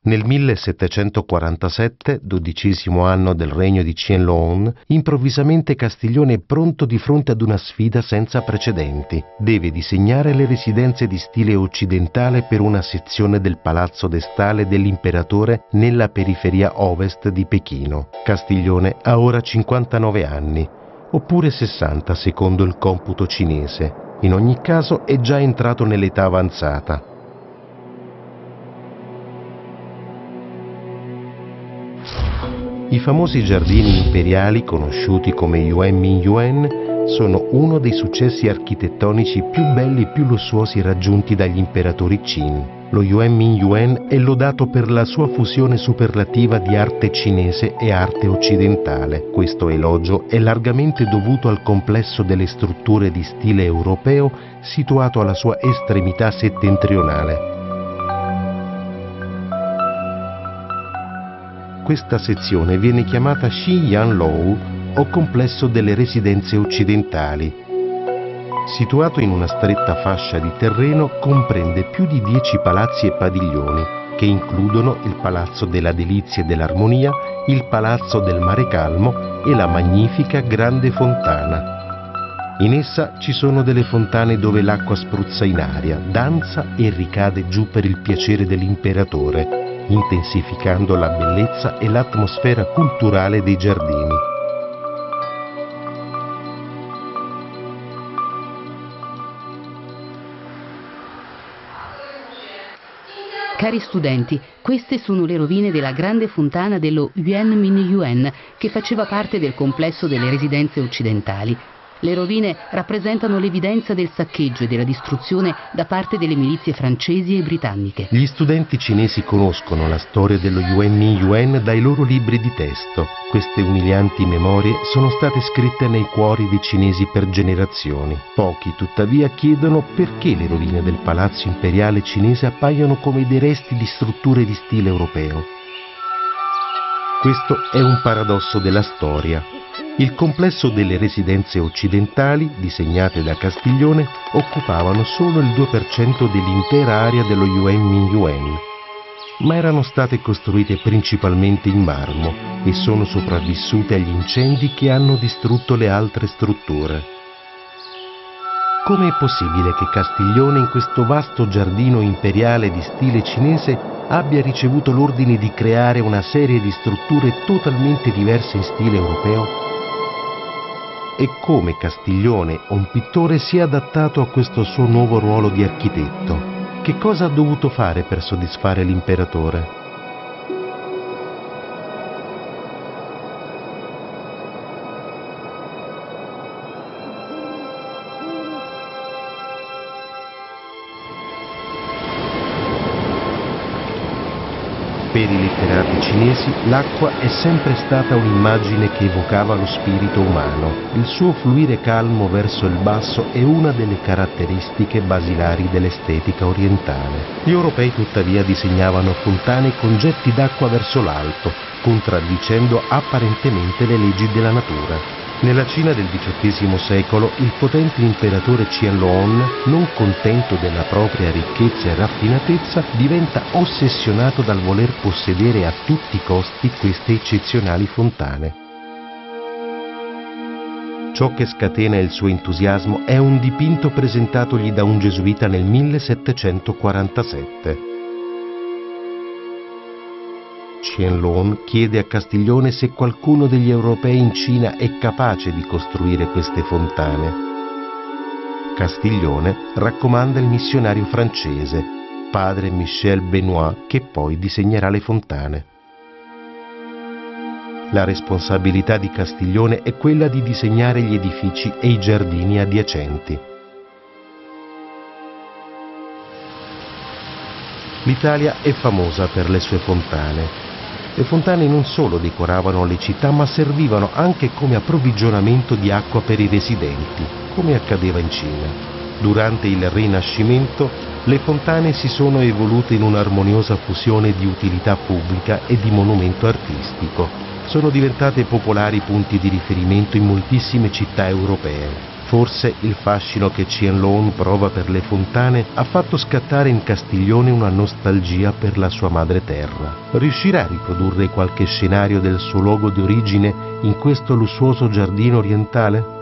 Nel 1747, 12° anno del regno di Qianlong, improvvisamente Castiglione è pronto di fronte ad una sfida senza precedenti. Deve disegnare le residenze di stile occidentale per una sezione del palazzo destale dell'imperatore nella periferia ovest di Pechino. Castiglione ha ora 59 anni, oppure 60 secondo il computo cinese. In ogni caso è già entrato nell'età avanzata. I famosi giardini imperiali, conosciuti come Yuan-Mingyuan, sono uno dei successi architettonici più belli e più lussuosi raggiunti dagli imperatori Qin. Lo Yuan-Mingyuan è lodato per la sua fusione superlativa di arte cinese e arte occidentale. Questo elogio è largamente dovuto al complesso delle strutture di stile europeo situato alla sua estremità settentrionale. Questa sezione viene chiamata Xiyanlou o complesso delle residenze occidentali. Situato in una stretta fascia di terreno, comprende più di 10 palazzi e padiglioni, che includono il Palazzo della Delizia e dell'Armonia, il Palazzo del Mare Calmo e la magnifica Grande Fontana. In essa ci sono delle fontane dove l'acqua spruzza in aria, danza e ricade giù per il piacere dell'imperatore, intensificando la bellezza e l'atmosfera culturale dei giardini. Cari studenti, queste sono le rovine della grande fontana dello Yuan-Mingyuan, che faceva parte del complesso delle residenze occidentali. Le rovine rappresentano l'evidenza del saccheggio e della distruzione da parte delle milizie francesi e britanniche. Gli studenti cinesi conoscono la storia dello Yuan-Mingyuan dai loro libri di testo. Queste umilianti memorie sono state scritte nei cuori dei cinesi per generazioni. Pochi, tuttavia, chiedono perché le rovine del palazzo imperiale cinese appaiono come dei resti di strutture di stile europeo. Questo è un paradosso della storia. Il complesso delle residenze occidentali, disegnate da Castiglione, occupavano solo il 2% dell'intera area dello Yuan-Mingyuan, ma erano state costruite principalmente in marmo e sono sopravvissute agli incendi che hanno distrutto le altre strutture. Come è possibile che Castiglione, in questo vasto giardino imperiale di stile cinese, abbia ricevuto l'ordine di creare una serie di strutture totalmente diverse in stile europeo? E come Castiglione, un pittore, si è adattato a questo suo nuovo ruolo di architetto? Che cosa ha dovuto fare per soddisfare l'imperatore? Per i letterati cinesi l'acqua è sempre stata un'immagine che evocava lo spirito umano. Il suo fluire calmo verso il basso è una delle caratteristiche basilari dell'estetica orientale. Gli europei tuttavia disegnavano fontane con getti d'acqua verso l'alto, contraddicendo apparentemente le leggi della natura. Nella Cina del XVIII secolo il potente imperatore Qianlong, non contento della propria ricchezza e raffinatezza, diventa ossessionato dal voler possedere a tutti i costi queste eccezionali fontane. Ciò che scatena il suo entusiasmo è un dipinto presentatogli da un gesuita nel 1747. Qianlong chiede a Castiglione se qualcuno degli europei in Cina è capace di costruire queste fontane. Castiglione raccomanda il missionario francese, padre Michel Benoit, che poi disegnerà le fontane. La responsabilità di Castiglione è quella di disegnare gli edifici e i giardini adiacenti. L'Italia è famosa per le sue fontane. Le fontane non solo decoravano le città, ma servivano anche come approvvigionamento di acqua per i residenti, come accadeva in Cina. Durante il Rinascimento, le fontane si sono evolute in un'armoniosa fusione di utilità pubblica e di monumento artistico. Sono diventate popolari punti di riferimento in moltissime città europee. Forse il fascino che Qianlong prova per le fontane ha fatto scattare in Castiglione una nostalgia per la sua madre terra. Riuscirà a riprodurre qualche scenario del suo luogo di origine in questo lussuoso giardino orientale?